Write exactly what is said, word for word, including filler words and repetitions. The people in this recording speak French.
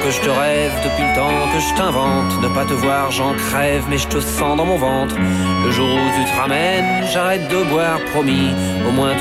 que je te rêve, depuis le temps que je t'invente. Ne pas te voir, j'en crève, mais je te sens dans mon ventre. Le jour où tu te ramènes, j'arrête de boire, promis. Au moins